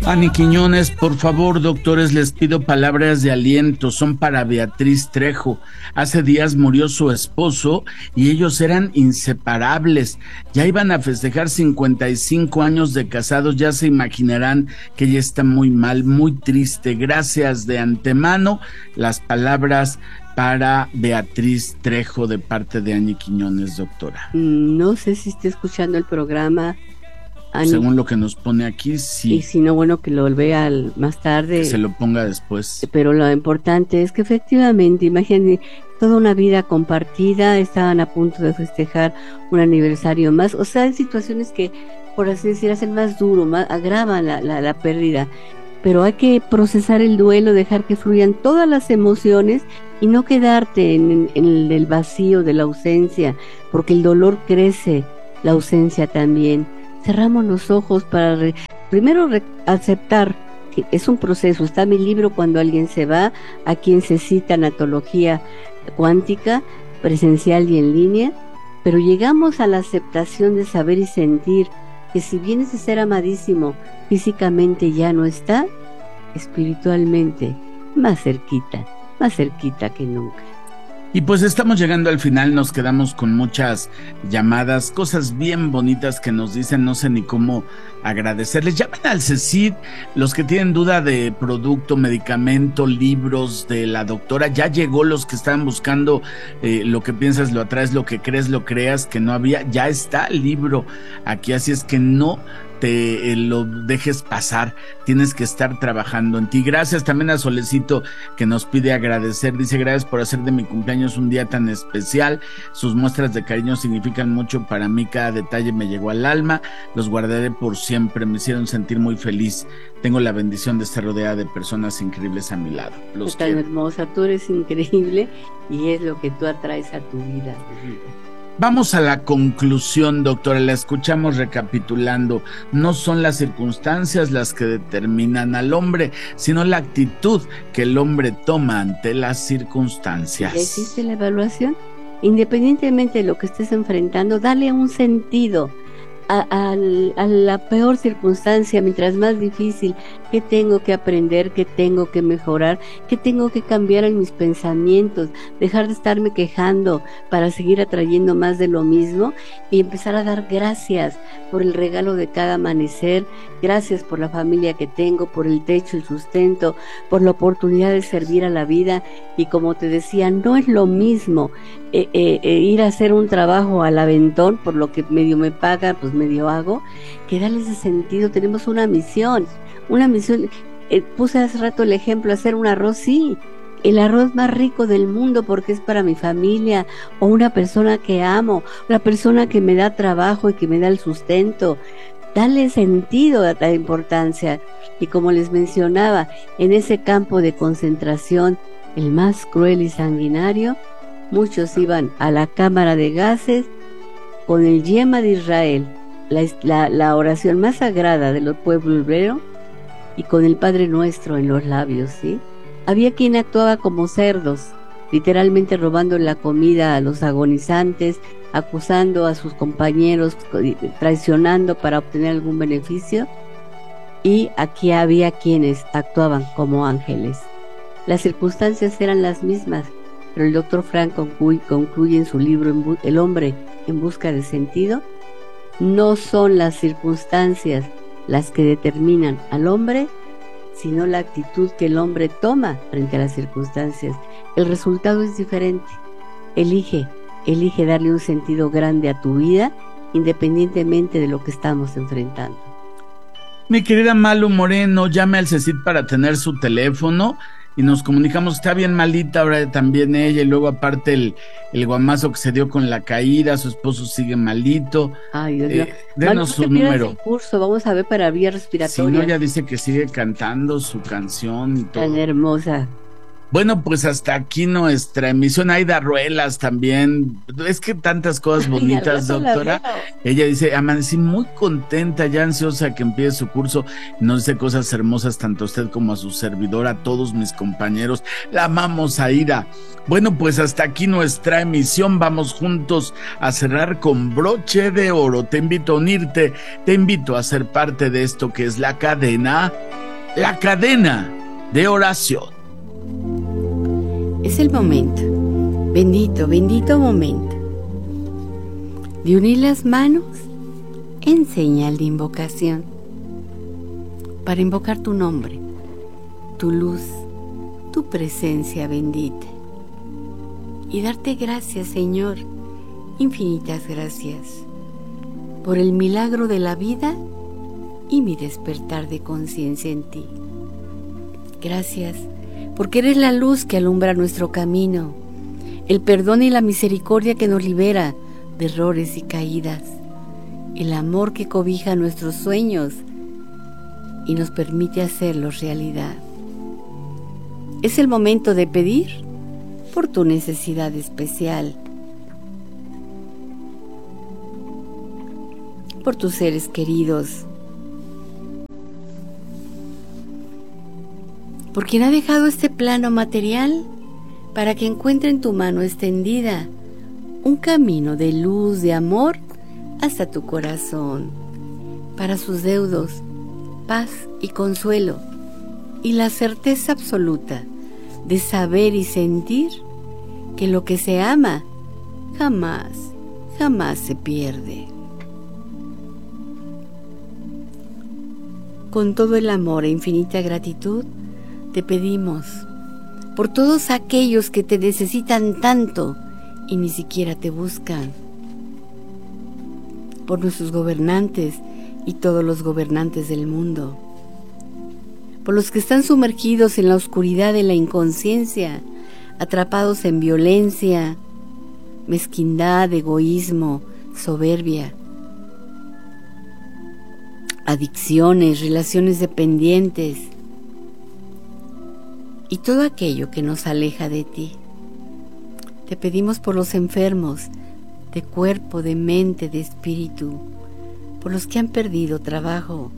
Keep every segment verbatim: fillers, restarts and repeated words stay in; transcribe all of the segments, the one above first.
Ani Quiñones, por favor, doctores, les pido palabras de aliento, son para Beatriz Trejo. Hace días murió su esposo y ellos eran inseparables. Ya iban a festejar cincuenta y cinco años de casados, ya se imaginarán que ella está muy mal, muy triste. Gracias de antemano, las palabras para Beatriz Trejo de parte de Ani Quiñones, doctora. No sé si está escuchando el programa. Ani, según lo que nos pone aquí, sí. Y si no, bueno, que lo vea más tarde. Que se lo ponga después. Pero lo importante es que efectivamente, imagínense, toda una vida compartida, estaban a punto de festejar un aniversario más. O sea, hay situaciones que, por así decir, hacen más duro, más, agravan la, la, la pérdida. Pero hay que procesar el duelo, dejar que fluyan todas las emociones y no quedarte en, en el vacío de la ausencia, porque el dolor crece, la ausencia también. Cerramos los ojos para re, primero re, aceptar que es un proceso. Está mi libro Cuando alguien se va, a quien se cita Anatología Cuántica, presencial y en línea, pero llegamos a la aceptación de saber y sentir que si bien ese ser amadísimo físicamente ya no está, espiritualmente más cerquita, más cerquita que nunca. Y pues estamos llegando al final, nos quedamos con muchas llamadas, cosas bien bonitas que nos dicen, no sé ni cómo agradecerles. Llamen al CECID, los que tienen duda de producto, medicamento, libros de la doctora. Ya llegó, los que estaban buscando eh, Lo que piensas lo atraes, lo que crees lo creas, que no había, ya está el libro aquí, así es que no te eh, lo dejes pasar, tienes que estar trabajando en ti. Gracias también a Solecito, que nos pide agradecer, dice: gracias por hacer de mi cumpleaños un día tan especial, sus muestras de cariño significan mucho para mí, cada detalle me llegó al alma, los guardaré por siempre, me hicieron sentir muy feliz, tengo la bendición de estar rodeada de personas increíbles a mi lado. Los tan hermosa, tú eres increíble y es lo que tú atraes a tu vida. Vamos a la conclusión, doctora, la escuchamos recapitulando. No son las circunstancias las que determinan al hombre, sino la actitud que el hombre toma ante las circunstancias. ¿Existe la evaluación? Independientemente de lo que estés enfrentando, dale un sentido a, a, a la peor circunstancia, mientras más difícil. ¿Qué tengo que aprender? ¿Qué tengo que mejorar? ¿Qué tengo que cambiar en mis pensamientos? Dejar de estarme quejando para seguir atrayendo más de lo mismo y empezar a dar gracias por el regalo de cada amanecer, gracias por la familia que tengo, por el techo, el sustento, por la oportunidad de servir a la vida. Y como te decía, no es lo mismo eh, eh, eh, ir a hacer un trabajo al aventón, por lo que medio me paga, pues medio hago, que darle ese sentido. Tenemos una misión, una misión, eh, puse hace rato el ejemplo, hacer un arroz, sí, el arroz más rico del mundo porque es para mi familia, o una persona que amo, una persona que me da trabajo y que me da el sustento. Dale sentido a la importancia. Y como les mencionaba, en ese campo de concentración, el más cruel y sanguinario, muchos iban a la cámara de gases con el yema de Israel, la, la, la oración más sagrada de los pueblos hebreos, y con el Padre Nuestro en los labios, ¿sí? Había quien actuaba como cerdos, literalmente robando la comida a los agonizantes, acusando a sus compañeros, traicionando para obtener algún beneficio, y aquí había quienes actuaban como ángeles. Las circunstancias eran las mismas, pero el doctor Frank concluye, concluye en su libro El hombre en busca de sentido: no son las circunstancias las que determinan al hombre, sino la actitud que el hombre toma frente a las circunstancias. El resultado es diferente. Elige, elige darle un sentido grande a tu vida, independientemente de lo que estamos enfrentando. Mi querida Malu Moreno, llame al CECID para tener su teléfono y nos comunicamos. Está bien malita ahora también ella, y luego aparte el, el guamazo que se dio con la caída, su esposo sigue malito. Ay, Dios mío. Eh, denos su número. El curso, vamos a ver para vía respiratoria. Si no, ella dice que sigue cantando su canción y todo. Tan hermosa. Bueno, pues hasta aquí nuestra emisión. Aida Ruelas también, es que tantas cosas bonitas, doctora. Ella dice: amanecí muy contenta, ya ansiosa que empiece su curso. Nos dice cosas hermosas tanto a usted como a su servidor, a todos mis compañeros. La amamos, Aida. Bueno, pues hasta aquí nuestra emisión. Vamos juntos a cerrar con broche de oro. Te invito a unirte, te invito a ser parte de esto que es la cadena la cadena de oración. Es el momento, bendito, bendito momento, de unir las manos en señal de invocación, para invocar tu nombre, tu luz, tu presencia bendita, y darte gracias, Señor, infinitas gracias, por el milagro de la vida y mi despertar de conciencia en ti. Gracias, porque eres la luz que alumbra nuestro camino, el perdón y la misericordia que nos libera de errores y caídas, el amor que cobija nuestros sueños y nos permite hacerlos realidad. Es el momento de pedir por tu necesidad especial, por tus seres queridos, por quien ha dejado este plano material para que encuentre en tu mano extendida un camino de luz, de amor hasta tu corazón, para sus deudos, paz y consuelo, y la certeza absoluta de saber y sentir que lo que se ama jamás, jamás se pierde. Con todo el amor e infinita gratitud, te pedimos por todos aquellos que te necesitan tanto y ni siquiera te buscan, por nuestros gobernantes y todos los gobernantes del mundo, por los que están sumergidos en la oscuridad de la inconsciencia, atrapados en violencia, mezquindad, egoísmo, soberbia, adicciones, relaciones dependientes y todo aquello que nos aleja de ti. Te pedimos por los enfermos de cuerpo, de mente, de espíritu, por los que han perdido trabajo,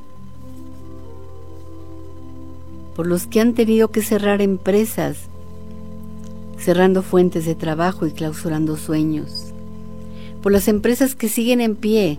por los que han tenido que cerrar empresas, cerrando fuentes de trabajo y clausurando sueños, por las empresas que siguen en pie,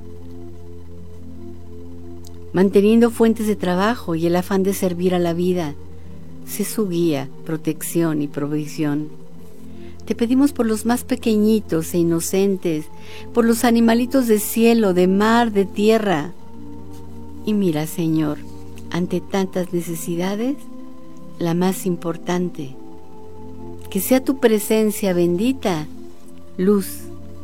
manteniendo fuentes de trabajo y el afán de servir a la vida. Sé su guía, protección y provisión. Te pedimos por los más pequeñitos e inocentes, por los animalitos de cielo, de mar, de tierra. Y mira, Señor, ante tantas necesidades, la más importante, que sea tu presencia bendita, luz,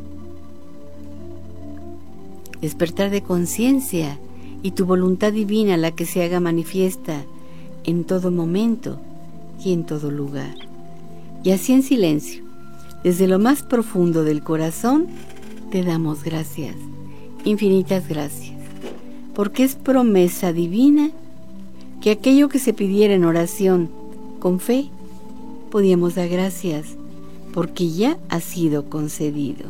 despertar de conciencia y tu voluntad divina la que se haga manifiesta en todo momento y en todo lugar. Y así en silencio, desde lo más profundo del corazón, te damos gracias, infinitas gracias, porque es promesa divina que aquello que se pidiera en oración con fe, podíamos dar gracias, porque ya ha sido concedido.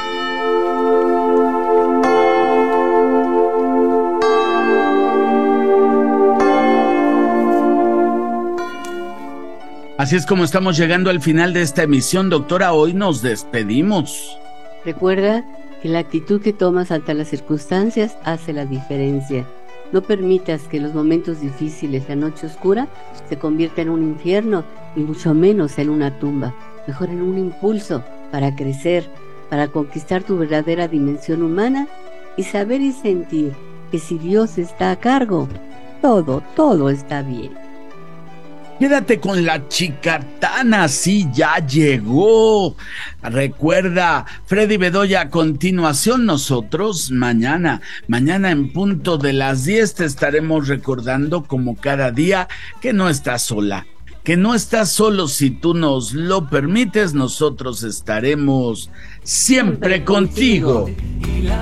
Así es como estamos llegando al final de esta emisión, doctora. Hoy nos despedimos. Recuerda que la actitud que tomas ante las circunstancias hace la diferencia. No permitas que los momentos difíciles, la noche oscura, se convierta en un infierno y mucho menos en una tumba. Mejor en un impulso para crecer, para conquistar tu verdadera dimensión humana y saber y sentir que si Dios está a cargo, todo, todo está bien. Quédate con la chicatana, sí, ya llegó. Recuerda, Freddy Bedoya, a continuación nosotros mañana, mañana en punto de las diez te estaremos recordando como cada día que no estás sola, que no estás solo. Si tú nos lo permites, nosotros estaremos siempre, siempre contigo. contigo.